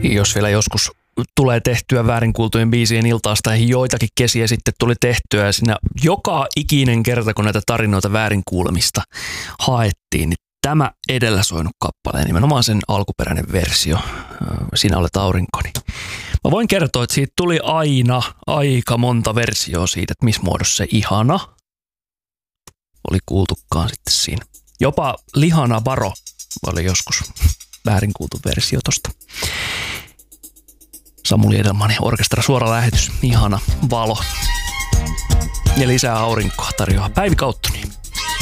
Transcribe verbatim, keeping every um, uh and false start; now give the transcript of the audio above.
Jos vielä joskus tulee tehtyä väärinkuultujen biisien iltaasta, joitakin kesiä sitten tuli tehtyä ja siinä joka ikinen kerta, kun näitä tarinoita väärinkuulemista haettiin, niin tämä edellä soinut kappale, nimenomaan sen alkuperäinen versio, Sinä olet aurinkoni. Mä voin kertoa, että siitä tuli aina aika monta versioa siitä, että missä muodossa se ihana oli kuultukaan sitten siinä. Jopa Lihana Varo oli joskus väärinkuultu versio tosta. Samuli Edelmanin orkestra suora lähetys, ihana valo. Ja lisää aurinkoa tarjoaa Päivi Kauttonen.